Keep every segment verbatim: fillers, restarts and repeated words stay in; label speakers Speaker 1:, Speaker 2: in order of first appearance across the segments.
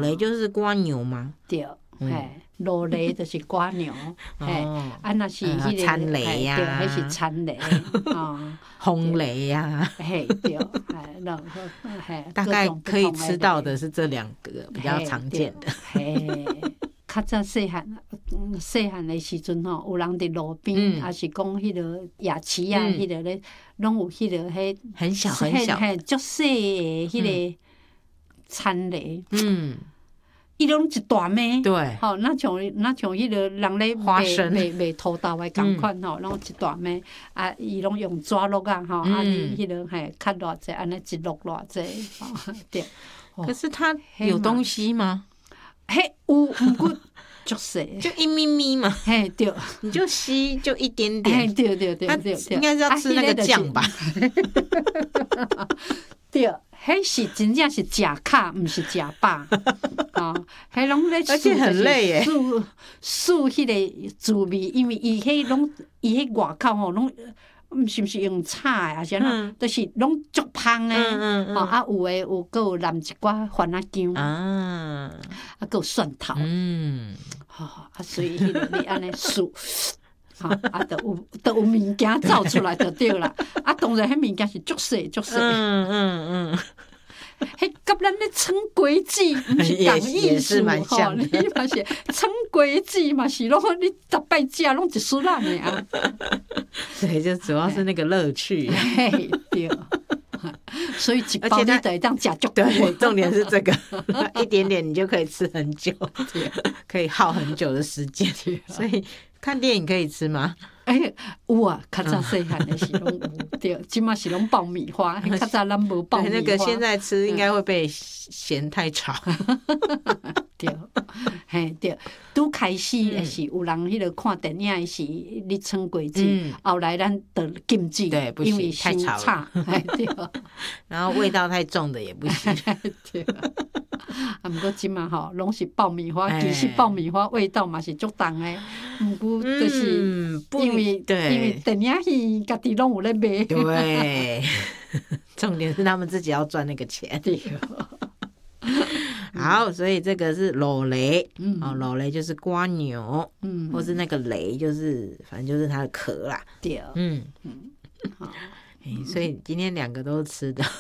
Speaker 1: 雷就是蝸牛吗？
Speaker 2: 对，嘿，落雷就是蝸牛，嘿，啊那是迄个
Speaker 1: 参雷呀，
Speaker 2: 对，迄是参雷啊，
Speaker 1: 轰雷呀，
Speaker 2: 嘿对，嘿，然后嘿，
Speaker 1: 大概可以吃到的是这两个比较常见的。
Speaker 2: 嘿，较早细汉，细汉的时阵吼，有人伫路边，也是讲迄个夜市啊，迄个咧，拢有迄个迄
Speaker 1: 很小很小，
Speaker 2: 嘿，足细的迄个参雷，
Speaker 1: 嗯。
Speaker 2: 伊拢一大枚，
Speaker 1: 对，
Speaker 2: 吼，那像那像迄个人咧卖卖卖土豆的共款吼，拢一大枚，啊，伊拢用纸箩啊，吼，啊，你迄个嘿，较偌济，安尼一箩偌济，吼，对。
Speaker 1: 可是它有东西吗？
Speaker 2: 嘿，有，毋过足细，
Speaker 1: 就一咪咪嘛。
Speaker 2: 嘿，对，
Speaker 1: 你就吸就一点点。
Speaker 2: 嘿，对对对对对，
Speaker 1: 应该是要吃那个酱吧？
Speaker 2: 对。迄是真正是食卡，毋是食饱，啊！迄拢咧，
Speaker 1: 而且很累耶，
Speaker 2: 数数迄个滋味，因为伊迄拢伊迄外口吼，拢毋是毋是用炒的，啊，是安都是拢足芳的，吼啊有诶有搁有淋一寡番仔姜啊，啊搁有蒜头，嗯，吼啊所以迄个你安尼数。哈啊，都有都有物件走出来就对啦。啊，当然，迄物件是足细足细。嗯嗯嗯。迄甲咱咧称粿子，毋是同意思吼。你嘛是称粿子嘛是拢你十摆食拢一丝烂的啊。
Speaker 1: 对，就主要是那个乐趣。
Speaker 2: 嘿，对。所以一包你得当食足久。
Speaker 1: 对，重点是这个，一点点你就可以吃很久，可以耗很久的时间。所以。看电影可以吃吗？
Speaker 2: 哎、欸，有啊，较早细汉的是拢有，对，即马是拢爆米花，较早咱无爆米花。
Speaker 1: 那个现在吃应该会被嫌太吵。
Speaker 2: 对，嘿对，拄开始的是有人迄个看电影的是你称粿子，嗯、后来咱得禁止，
Speaker 1: 对，不行，
Speaker 2: 因为
Speaker 1: 太吵了。
Speaker 2: 对，
Speaker 1: 然后味道太重的也不行。
Speaker 2: 对。啊，毋过即嘛吼，拢是爆米花，其实爆米花味道嘛是足重诶，毋过就是因为因为电影戏家己拢有咧卖。
Speaker 1: 对，重点是他们自己要赚那个钱。
Speaker 2: 对。
Speaker 1: 好，所以这个是滷雷，嗯，哦，滷雷就是蝸牛，嗯，或是那个雷就是反正就是它的壳啦。
Speaker 2: 对，嗯嗯，好，
Speaker 1: 所以今天两个都是吃的。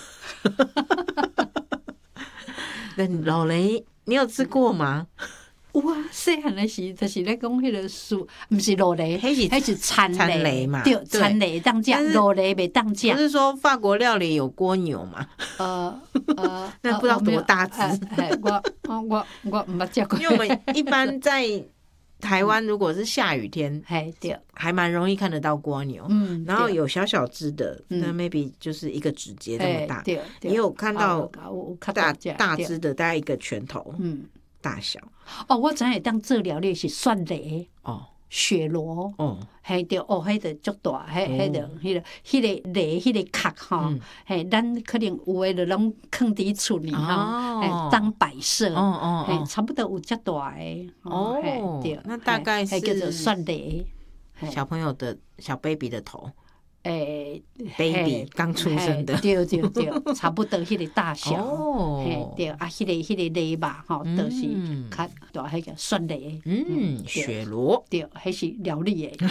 Speaker 1: 那滷雷你有吃过吗？
Speaker 2: 有啊，细汉的时就是咧讲迄个树，毋是滷雷，迄是迄是参雷嘛，对，参雷当食，滷雷袂当食。
Speaker 1: 不是说法国料理有蝸牛吗？呃呃，那不知道多大只。
Speaker 2: 我我我我毋捌食过。
Speaker 1: 因为我们一般在台湾，如果是下雨天，
Speaker 2: 还对，
Speaker 1: 还蛮容易看得到蝸牛。嗯，然后有小小只的，那 maybe 就是一个指节这么大。对，也有看到大大只的，大概一个拳头。嗯。大小
Speaker 2: 哦，我知影当做料理是蒜雷哦，雪螺哦，嘿对哦，迄个足大，迄迄个迄个迄个雷，迄个壳吼，嘿，咱可能有诶就拢放伫厝里吼，嘿当摆设，哦哦，嘿，差不多有遮大诶，
Speaker 1: 哦，对，那大概是
Speaker 2: 叫做蒜雷，
Speaker 1: 小朋友的小 baby 的头。
Speaker 2: 诶
Speaker 1: ，baby 刚出生的，
Speaker 2: 对对对，差不多迄个大小，哦，对啊，迄个迄个雷吧，吼，都是较大，迄个蒜雷，
Speaker 1: 嗯，雪螺，
Speaker 2: 对，迄是料理诶。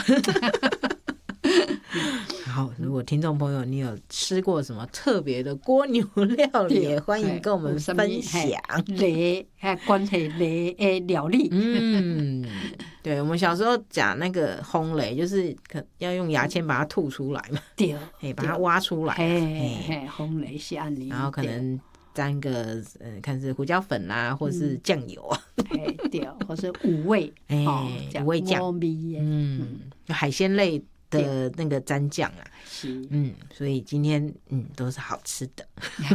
Speaker 1: 好，如果听众朋友你有吃过什么特别的蝸牛料理，也欢迎跟我们分享。
Speaker 2: 雷还关系雷诶料理，
Speaker 1: 嗯，对，我们小时候讲那个烘雷，就是可要用牙签把它吐出来嘛，
Speaker 2: 对，
Speaker 1: 哎，把它挖出来，
Speaker 2: 嘿，烘雷是安尼，
Speaker 1: 然后可能沾个呃，看是胡椒粉啦，或是酱油啊，
Speaker 2: 嘿，对，或是五味，
Speaker 1: 哎，五味酱，嗯，海鲜类的那个蘸酱啊，嗯，所以今天嗯都是好吃的。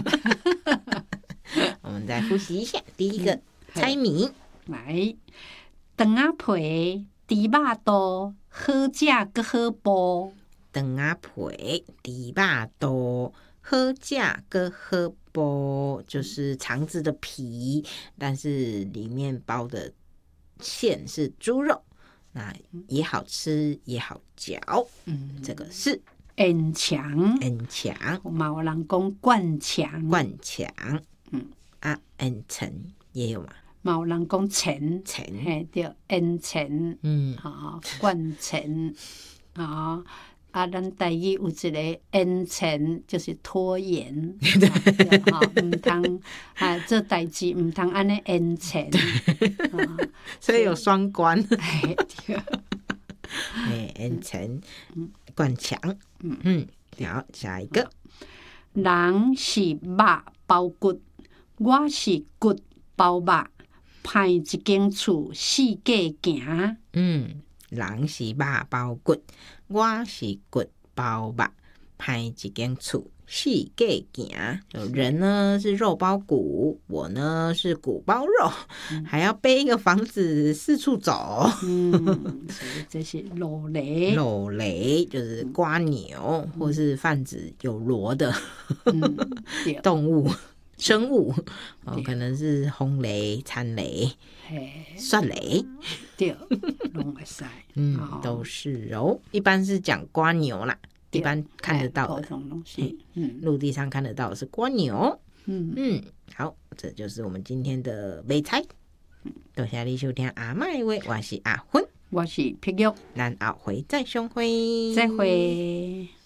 Speaker 1: 我们再复习一下，第一个猜谜，
Speaker 2: 来，肠仔皮、猪肉肚，好食搁好煲。
Speaker 1: 肠仔皮、猪肉肚，好食搁好煲，就是肠子的皮，但是里面包的馅是猪肉。那也好吃也好嚼，嗯，这个是
Speaker 2: 烟肠，
Speaker 1: 烟肠，
Speaker 2: 嘛有人讲灌肠，
Speaker 1: 灌肠，嗯啊，烟肠也有嘛？
Speaker 2: 嘛有人讲钱，
Speaker 1: 钱，
Speaker 2: 嘿，对，烟钱，
Speaker 1: 嗯，
Speaker 2: 啊，灌钱，啊。啊，咱台语有一个延前，就是拖延，对哈，毋通啊做代志，毋通安尼延前，啊，
Speaker 1: 所以有双关。
Speaker 2: 哎，对，
Speaker 1: 哎，延前灌墙，嗯嗯，好，下一个，
Speaker 2: 人是肉包骨，我是骨包肉，歹一间厝四界行，
Speaker 1: 嗯。人是肉包骨，我是骨包肉，歹一间厝四界行。人呢是肉包骨，我呢是骨包肉，嗯、还要背一个房子四处走。
Speaker 2: 嗯，所以这是肉雷。
Speaker 1: 肉雷就是蝸牛，嗯、或是泛指有螺的、嗯、动物。生物哦，可能是轰雷、参雷、蒜雷，
Speaker 2: 对，拢会使，
Speaker 1: 嗯，都是哦。一般是讲蝸牛啦，一般看得到的，嗯，陆地上看得到的是蝸牛，嗯嗯，好，这就是我们今天的美菜。多谢你收听阿嬷的话，我是阿芬，
Speaker 2: 我是碧玉，
Speaker 1: 咱后回再相会，
Speaker 2: 再会。